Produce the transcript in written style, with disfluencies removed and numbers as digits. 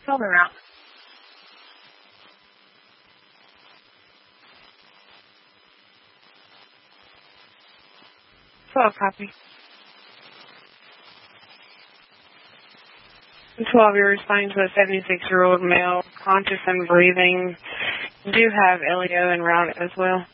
Tell them out. 12 copy. 12, you're responding to a 76-year-old male, conscious and breathing. Do have LEO en route as well.